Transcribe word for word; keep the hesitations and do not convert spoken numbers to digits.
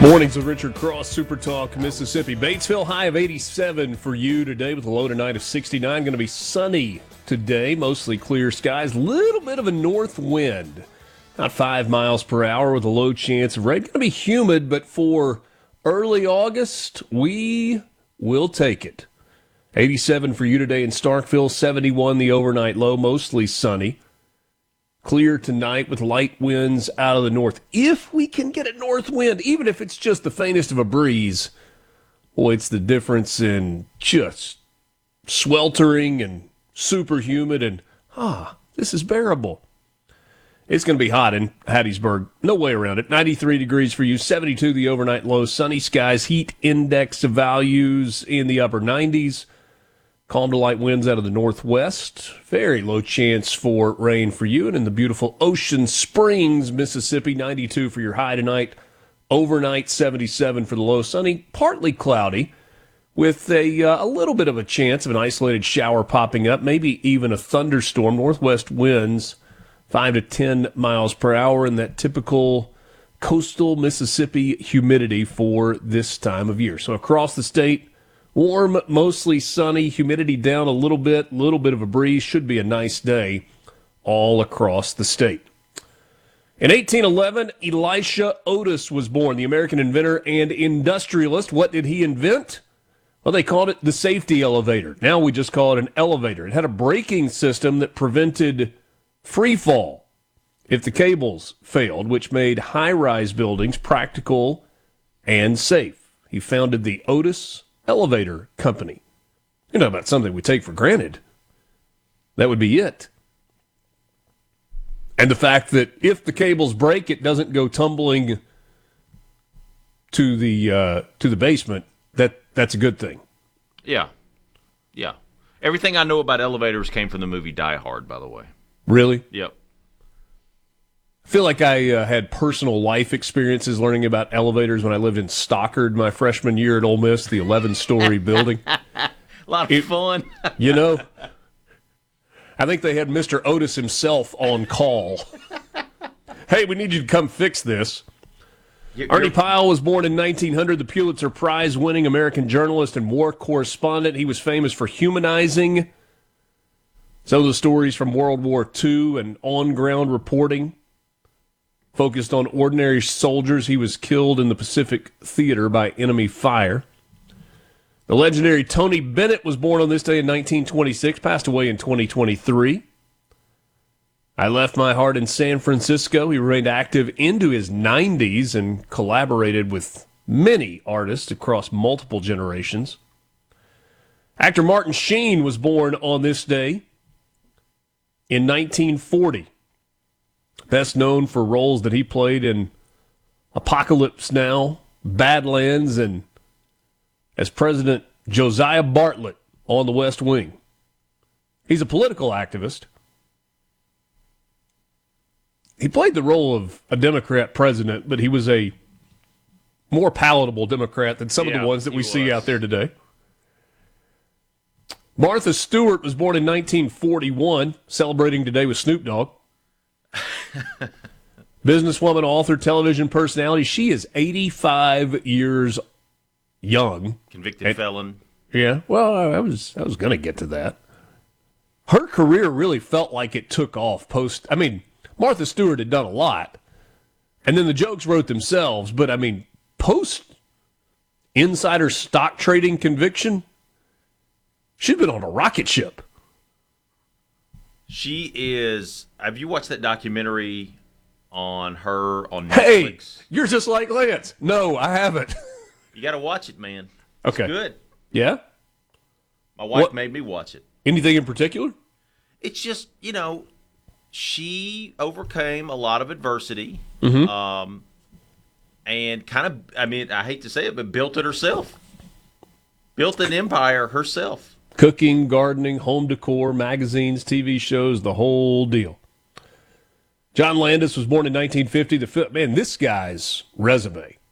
Mornings with Richard Cross, Super Talk, Mississippi. Batesville, high of eighty-seven for you today with a low tonight of sixty-nine. Going to be sunny today, mostly clear skies. Little bit of a north wind, about five miles per hour with a low chance of rain. Going to be humid, but for early August, we will take it. eighty-seven for you today in Starkville, seventy-one the overnight low, mostly sunny. Clear tonight with light winds out of the north. If we can get a north wind, even if it's just the faintest of a breeze, boy, it's the difference in just sweltering and super humid and, ah, this is bearable. It's going to be hot in Hattiesburg. No way around it. ninety-three degrees for you, seventy-two the overnight low. Sunny skies, heat index values in the upper nineties. Calm to light winds out of the northwest. Very low chance for rain for you. And in the beautiful Ocean Springs, Mississippi, ninety-two for your high tonight. Overnight, seventy-seven for the low. Sunny, partly cloudy, with a, uh, a little bit of a chance of an isolated shower popping up, maybe even a thunderstorm. Northwest winds, five to ten miles per hour, and that typical coastal Mississippi humidity for this time of year. So across the state, warm, mostly sunny, humidity down a little bit, little bit of a breeze. Should be a nice day all across the state. In eighteen eleven, Elisha Otis was born, the American inventor and industrialist. What did he invent? Well, they called it the safety elevator. Now we just call it an elevator. It had a braking system that prevented free fall if the cables failed, which made high-rise buildings practical and safe. He founded the Otis Elevator Company. You know, about something we take for granted. That would be it. And the fact that if the cables break, it doesn't go tumbling to the uh, to the basement. That that's a good thing. Yeah, yeah. Everything I know about elevators came from the movie Die Hard, by the way. Really? Yep. I feel like I uh, had personal life experiences learning about elevators when I lived in Stockard my freshman year at Ole Miss, the eleven-story building. A lot of it, fun. You know, I think they had Mister Otis himself on call. Hey, we need you to come fix this. You're, Ernie you're... Pyle was born in nineteen hundred, the Pulitzer Prize-winning American journalist and war correspondent. He was famous for humanizing some of the stories from World War Two and on-ground reporting. Focused on ordinary soldiers. He was killed in the Pacific Theater by enemy fire. The legendary Tony Bennett was born on this day in nineteen twenty-six, passed away in twenty twenty-three. I Left My Heart in San Francisco. He remained active into his nineties and collaborated with many artists across multiple generations. Actor Martin Sheen was born on this day in nineteen forty. Best known for roles that he played in Apocalypse Now, Badlands, and as President Josiah Bartlett on The West Wing. He's a political activist. He played the role of a Democrat president, but he was a more palatable Democrat than some yeah, of the ones that we was. see out there today. Martha Stewart was born in nineteen forty-one, celebrating today with Snoop Dogg. Businesswoman, author, television personality. She is eighty-five years young. Convicted and, felon. Yeah, well, I was I was going to get to that. Her career really felt like it took off post. I mean, Martha Stewart had done a lot, and then the jokes wrote themselves. But I mean, post insider stock trading conviction, she'd been on a rocket ship. She is. Have you watched that documentary on her on Netflix? Hey, you're just like Lance. No, I haven't. You got to watch it, man. Okay. It's good. Yeah? My wife What? made me watch it. Anything in particular? It's just, you know, she overcame a lot of adversity. Mm-hmm. Um, and kind of, I mean, I hate to say it, but built it herself. Built an empire herself. Cooking, gardening, home decor, magazines, T V shows, the whole deal. John Landis was born in nineteen fifty. The man, this guy's resume.